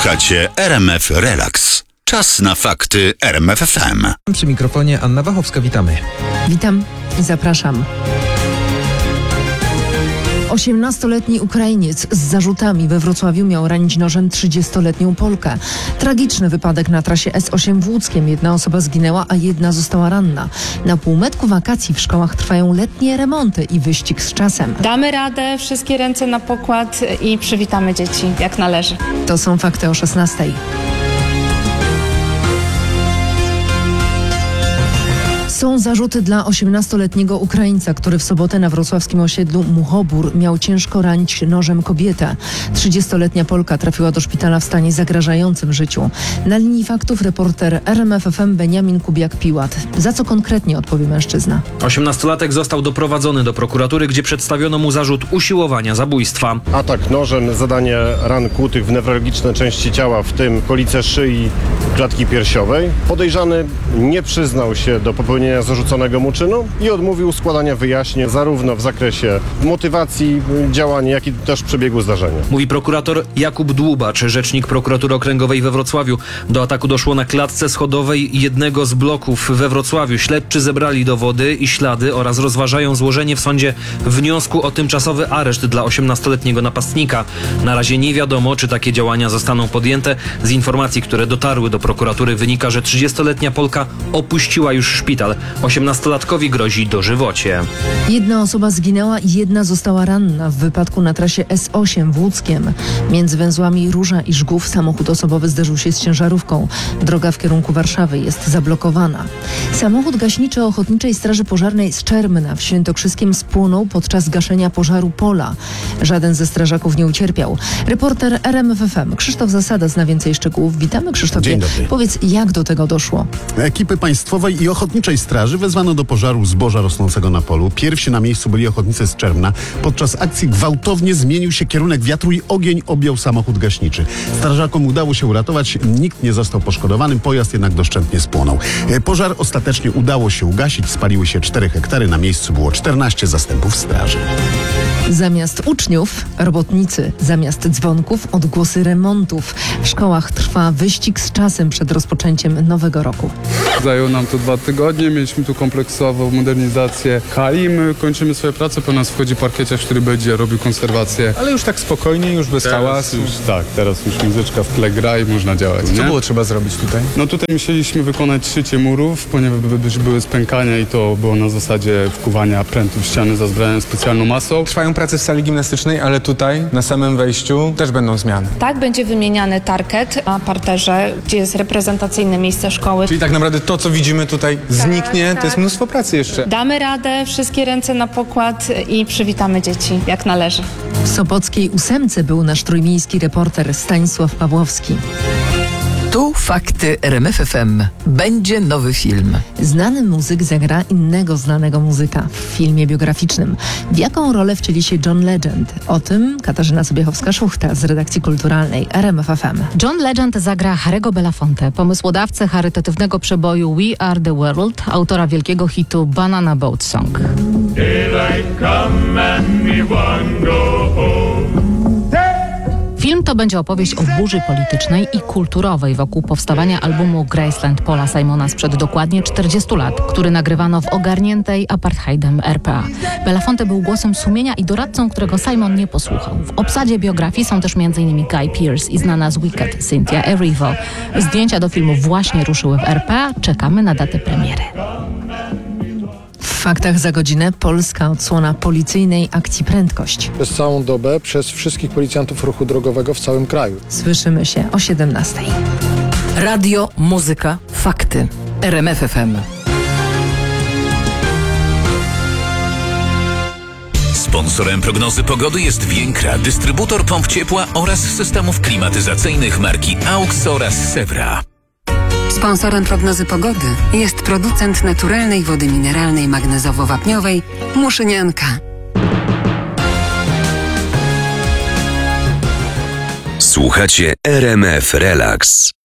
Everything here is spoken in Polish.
Słuchacie RMF Relax. Czas na fakty RMF FM. Przy mikrofonie Anna Wachowska, witamy. Witam i zapraszam. 18-letni Ukrainiec z zarzutami we Wrocławiu miał ranić nożem 30-letnią Polkę. Tragiczny wypadek na trasie S8 w Łódzkiem. Jedna osoba zginęła, a jedna została ranna. Na półmetku wakacji w szkołach trwają letnie remonty i wyścig z czasem. Damy radę, wszystkie ręce na pokład i przywitamy dzieci jak należy. To są fakty o 16:00. Są zarzuty dla 18-letniego Ukraińca, który w sobotę na wrocławskim osiedlu Muchobór miał ciężko ranić nożem kobietę. 30-letnia Polka trafiła do szpitala w stanie zagrażającym życiu. Na linii faktów reporter RMF FM Beniamin Kubiak-Piłat. Za co konkretnie odpowie mężczyzna? 18-latek został doprowadzony do prokuratury, gdzie przedstawiono mu zarzut usiłowania zabójstwa. Atak nożem, zadanie ran kłutych w newralgiczne części ciała, w tym okolice szyi, klatki piersiowej. Podejrzany nie przyznał się do popełnienia zarzuconego mu czynu i odmówił składania wyjaśnień zarówno w zakresie motywacji działania, jak i też przebiegu zdarzenia. Mówi prokurator Jakub Dłubacz, rzecznik prokuratury okręgowej we Wrocławiu. Do ataku doszło na klatce schodowej jednego z bloków we Wrocławiu. Śledczy zebrali dowody i ślady oraz rozważają złożenie w sądzie wniosku o tymczasowy areszt dla 18-letniego napastnika. Na razie nie wiadomo, czy takie działania zostaną podjęte. Z informacji, które dotarły do prokuratury, wynika, że 30-letnia Polka opuściła już szpital. 18-latkowi grozi dożywocie. Jedna osoba zginęła i jedna została ranna w wypadku na trasie S8 w Łódzkiem. Między węzłami Róża i Żgów samochód osobowy zderzył się z ciężarówką. Droga w kierunku Warszawy jest zablokowana. Samochód gaśniczy Ochotniczej Straży Pożarnej z Czermna w Świętokrzyskiem spłonął podczas gaszenia pożaru pola. Żaden ze strażaków nie ucierpiał. Reporter RMF FM Krzysztof Zasada zna więcej szczegółów. Witamy, Krzysztofie. Dzień dobry. Powiedz, jak do tego doszło? Ekipy Państwowej i Ochotniczej Straży wezwano do pożaru zboża rosnącego na polu. Pierwsi na miejscu byli ochotnicy z Czermna. Podczas akcji gwałtownie zmienił się kierunek wiatru i ogień objął samochód gaśniczy. Strażakom udało się uratować, nikt nie został poszkodowany, pojazd jednak doszczętnie spłonął. Pożar ostatecznie udało się ugasić, spaliły się 4 hektary, na miejscu było 14 zastępów straży. Zamiast uczniów, robotnicy, zamiast dzwonków, odgłosy remontów. W szkołach trwa wyścig z czasem przed rozpoczęciem nowego roku. Zajęło nam to 2 tygodnie, mieliśmy tu kompleksową modernizację hali, my kończymy swoje prace, po nas wchodzi parkieciarz, który będzie robił konserwację. Ale już tak spokojnie, już bez hałasu. Teraz już muzyczka w tle gra i można działać. Co było trzeba zrobić tutaj? No tutaj musieliśmy wykonać szycie murów, ponieważ były spękania i to było na zasadzie wkuwania prętów w ściany zazbrajają specjalną masą. Trwają prace w sali gimnastycznej, ale tutaj na samym wejściu też będą zmiany. Tak, będzie wymieniany target na parterze, gdzie jest reprezentacyjne miejsce szkoły. Czyli tak naprawdę to, co widzimy tutaj, zniknie. To jest mnóstwo pracy jeszcze. Damy radę, wszystkie ręce na pokład i przywitamy dzieci jak należy. W Sopockiej 8 był nasz trójmiejski reporter Stanisław Pawłowski. Tu fakty RMF FM. Będzie nowy film. Znany muzyk zagra innego znanego muzyka w filmie biograficznym. W jaką rolę wcieli się John Legend? O tym Katarzyna Sobiechowska-Szuchta z redakcji kulturalnej RMF FM. John Legend zagra Harry'ego Belafonte, pomysłodawcę charytatywnego przeboju We Are The World, autora wielkiego hitu Banana Boat Song. Film to będzie opowieść o burzy politycznej i kulturowej wokół powstawania albumu Graceland Paula Simona sprzed dokładnie 40 lat, który nagrywano w ogarniętej apartheidem RPA. Belafonte był głosem sumienia i doradcą, którego Simon nie posłuchał. W obsadzie biografii są też m.in. Guy Pearce i znana z Wicked Cynthia Erivo. Zdjęcia do filmu właśnie ruszyły w RPA. Czekamy na datę premiery. W faktach za godzinę polska odsłona policyjnej akcji Prędkość. Przez całą dobę przez wszystkich policjantów ruchu drogowego w całym kraju. Słyszymy się o 17:00. Radio, muzyka, fakty. RMF FM. Sponsorem prognozy pogody jest Więkra, dystrybutor pomp ciepła oraz systemów klimatyzacyjnych marki AUX oraz Sewra. Sponsorem prognozy pogody jest producent naturalnej wody mineralnej magnezowo-wapniowej Muszynianka. Słuchacie RMF Relax.